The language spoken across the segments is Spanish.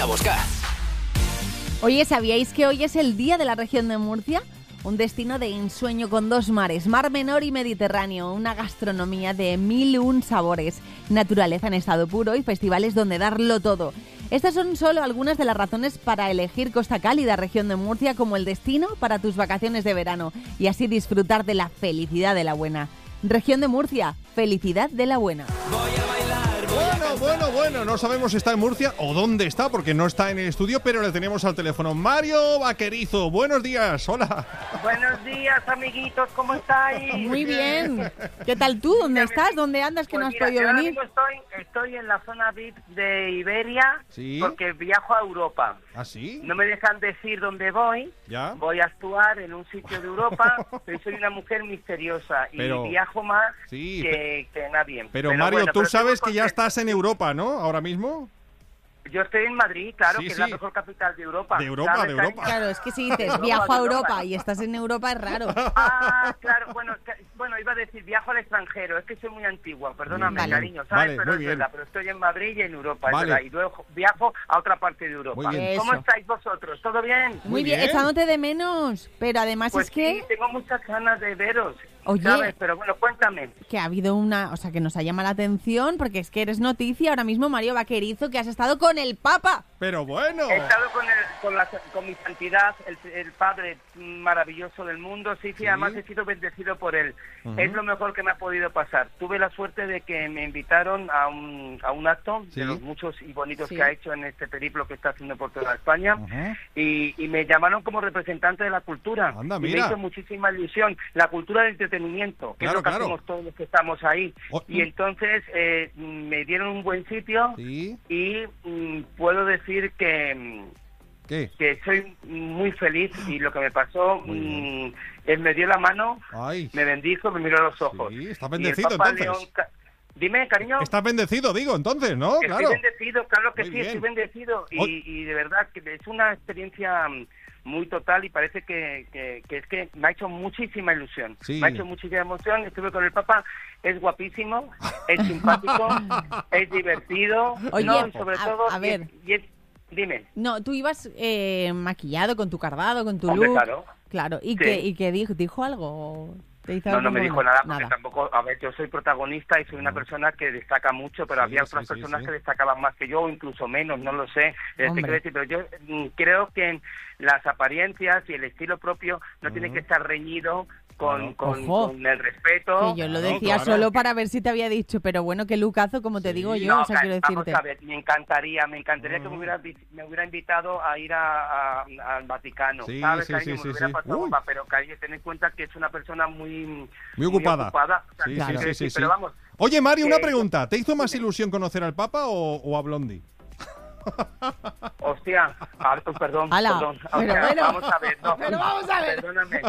A buscar. Oye, ¿sabíais que hoy es el día de la región de Murcia? Un destino de ensueño con dos mares, Mar Menor y Mediterráneo, una gastronomía de 1001 sabores, naturaleza en estado puro y festivales donde darlo todo. Estas son solo algunas de las razones para elegir Costa Cálida, región de Murcia, como el destino para tus vacaciones de verano y así disfrutar de la felicidad de la buena. Región de Murcia, felicidad de la buena. Bueno, no sabemos si está en Murcia o dónde está, porque no está en el estudio, pero le tenemos al teléfono. Mario Vaquerizo, buenos días, hola. Buenos días, amiguitos, ¿cómo estáis? Muy bien. ¿Qué tal tú? ¿Dónde estás? ¿Dónde andas que no has podido venir? Estoy en la zona VIP de Iberia, ¿Sí? Porque viajo a Europa. ¿Ah, sí? No me dejan decir dónde voy. ¿Ya? Voy a actuar en un sitio de Europa, pero soy una mujer misteriosa y viajo más que nadie. Pero Mario, bueno, tú sabes que ya estás en Europa, ¿no? Ahora mismo. Yo estoy en Madrid, claro, sí, que es la mejor capital de Europa. De Europa, ¿sabes, de Europa. cariño? Claro, es que si dices viajo a Europa y estás en Europa es raro. Ah, claro, bueno, iba a decir viajo al extranjero, es que soy muy antigua, perdóname, Vale. cariño, ¿sabes? Vale, Pero muy es verdad, bien. pero estoy en Madrid y en Europa, Vale. es verdad, y luego viajo a otra parte de Europa. Muy bien. ¿Cómo Eso. estáis vosotros? ¿Todo bien? Muy bien, echándote de menos, pero además Pues es que... sí, tengo muchas ganas de veros, Oye. ¿sabes? Pero bueno, cuéntame. que ha habido una, o sea, que nos ha llamado la atención porque es que eres noticia ahora mismo, Mario Vaquerizo, que has estado con el Papa. Pero bueno. He estado con mi santidad, el Padre maravilloso del mundo, sí, además he sido bendecido por él. Es lo mejor que me ha podido pasar. Tuve la suerte de que me invitaron a un acto de los muchos y bonitos que ha hecho en este periplo que está haciendo por toda España, y me llamaron como representante de la cultura. Anda, y mira. me hizo muchísima ilusión. La cultura del entretenimiento, que Claro, es lo que claro. hacemos todos los que estamos ahí. Y entonces me dieron un buen sitio y puedo decir que soy muy feliz, y lo que me pasó, él me dio la mano, me bendijo, me miró a los ojos. Sí, está bendecido entonces. Dime, cariño. Estás bendecido, digo, entonces, ¿no? Estoy bendecido, claro que Muy sí, bien. estoy bendecido. Y de verdad que es una experiencia muy total, y parece que es que me ha hecho muchísima ilusión. Sí. Me ha hecho muchísima emoción. Estuve con el Papa, es guapísimo, es simpático, es divertido. Oye, no, y sobre todo, a ver. Dime. No, tú ibas maquillado con tu cardado, con tu Hombre, look. claro. Claro, ¿y Sí. qué dijo algo? ¿Te hizo No algo me bueno? dijo nada, porque tampoco, a ver, yo soy protagonista y soy una persona que destaca mucho, pero había otras personas que destacaban más que yo, o incluso menos, no lo sé. Quiero decir, pero yo creo que las apariencias y el estilo propio no tiene que estar reñido con el respeto. Que yo lo decía solo para ver si te había dicho, pero bueno, qué lucazo, como te digo yo, No, o sea, quiero decirte. vamos a ver, me encantaría que me hubiera invitado a ir al Vaticano, ¿sabes, cariño? Me hubiera pasado bomba, pero cariño, ten en cuenta que es una persona muy ocupada. O sea, Sí. pero vamos. Oye, Mario, una pregunta. ¿Te hizo más ilusión conocer al Papa o a Blondie? Hostia, perdón. Pero bueno. Vamos a ver, no. Pero vamos a ver. Perdóname.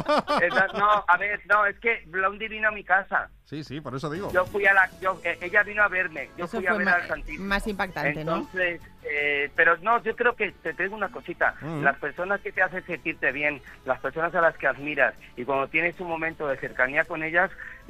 Es que Blondie vino a mi casa. Sí, por eso digo. Yo fui ella vino a verme. Yo Eso fui a fue ver al Santísimo. más impactante, ¿no? Entonces, pero no, yo creo que te digo una cosita. Las personas que te hacen sentirte bien, las personas a las que admiras, y cuando tienes un momento de cercanía con ellas,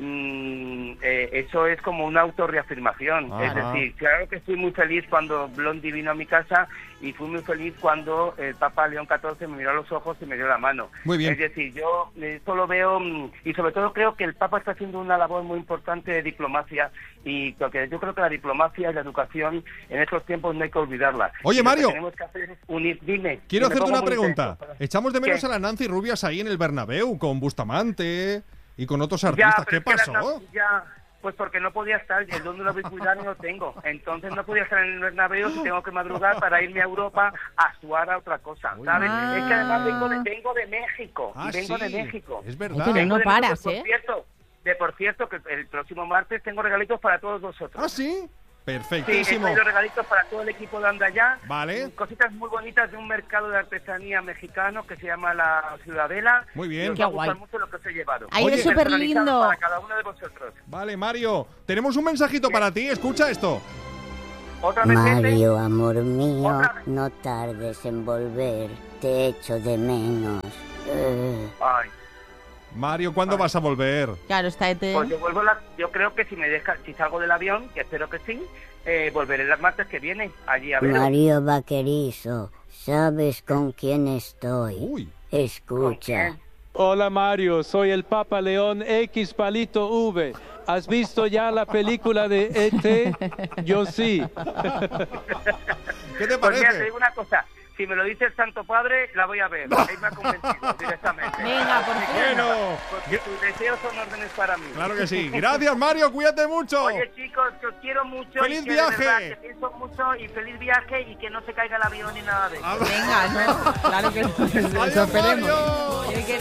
eso es como una autorreafirmación. Es decir, claro que estoy muy feliz cuando Blondie vino a mi casa, y fui muy feliz cuando el Papa León XIV me miró a los ojos y me dio la mano. Muy bien. Es decir, yo esto lo veo, y sobre todo creo que el Papa está haciendo una labor muy importante de diplomacia, y porque yo creo que la diplomacia y la educación en estos tiempos no hay que olvidarla. Oye, y Mario, lo que tenemos que hacer es unir. Dime. quiero que me hacerte pongo una muy pregunta. intenso. Echamos de menos ¿Qué? a la Nancy Rubias ahí en el Bernabéu con Bustamante y con otros Ya, artistas. pero ¿Qué es que pasó? pues porque no podía estar, el don de la ubicuidad no lo tengo. Entonces no podía estar en el Bernabéu si tengo que madrugar para irme a Europa a actuar a otra cosa, ¿sabes? Es que además vengo de México. De México. Es verdad. Oye, no paras, Por cierto, que el próximo martes tengo regalitos para todos vosotros. ¿Ah, sí? Sí, Perfectísimo. he traído regalitos para todo el equipo de Andayá. Vale. Cositas muy bonitas de un mercado de artesanía mexicano que se llama La Ciudadela. Muy bien. Y os Qué va a gustar guay. mucho lo que os he llevado. Ay, eres súper Personalizado lindo. para cada uno de vosotros. Vale, Mario, tenemos un mensajito para ti. Escucha esto. ¿Otra vez, Mario, amor mío, ¿Otra vez? no tardes en volver, te echo de menos. Ay. Mario, ¿cuándo vas a volver? Claro, está Pues yo creo que si salgo del avión, que espero que sí, volveré el martes que viene allí a ver. Mario Vaquerizo, ¿sabes con quién estoy? Uy. Escucha. Hola Mario, soy el Papa León X Palito V. ¿Has visto ya la película de E.T.? Yo sí. ¿Qué te Pues mira, te parece? digo una cosa. Si me lo dice el Santo Padre, la voy a ver. Ahí me ha convencido directamente. Venga, por Así que fin. Bueno. nada, porque tus deseos son órdenes para mí. Claro que sí. Gracias, Mario. Cuídate mucho. Oye, chicos, que os quiero mucho. ¡Feliz y que viaje! De verdad, que pienso mucho y feliz viaje y que no se caiga el avión ni nada de eso. A ver. Venga, ¿no? Claro que sí. Adiós, Eso esperemos. Mario. Oye, que